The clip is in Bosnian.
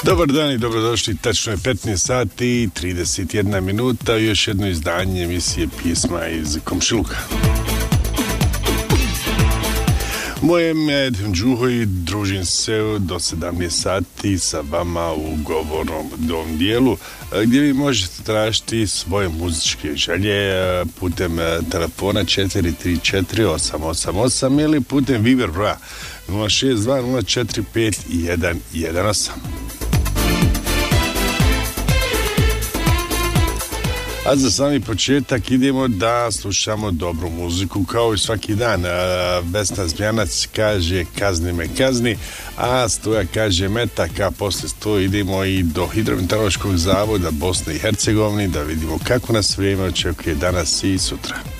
Dobar dan i dobrodošli, tačno je 15 sati i 31 minuta, još jedno izdanje emisije Pisma iz komšiluka. Moje ime Edhem Đuho i družim se do 17 sati sa vama u govornom dijelu, gdje vi možete tražiti svoje muzičke želje putem telefona 434-888 ili putem Viber broja 062-045-118. A za sami početak idemo da slušamo dobru muziku kao i svaki dan. Vesna Zmijanac kaže kazni me kazni, a Stoja kaže metak, a posle Stoja idemo i do Hidrometeorološkog zavoda Bosne i Hercegovine da vidimo kako nas vrijeme očekuje danas i sutra.